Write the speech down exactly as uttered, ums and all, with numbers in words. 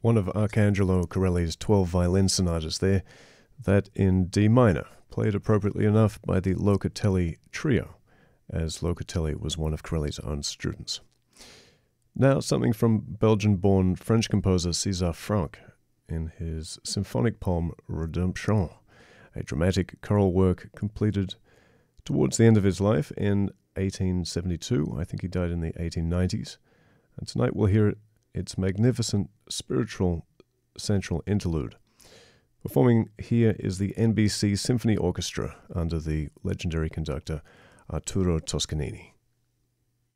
one of Arcangelo Corelli's twelve violin sonatas there, that in D minor, played appropriately enough by the Locatelli Trio, as Locatelli was one of Corelli's own students. Now something from Belgian-born French composer César Franck in his symphonic poem Redemption, a dramatic choral work completed towards the end of his life in eighteen seventy-two. I think he died in the eighteen nineties. And tonight we'll hear its magnificent spiritual central interlude. Performing here is the N B C Symphony Orchestra under the legendary conductor Arturo Toscanini.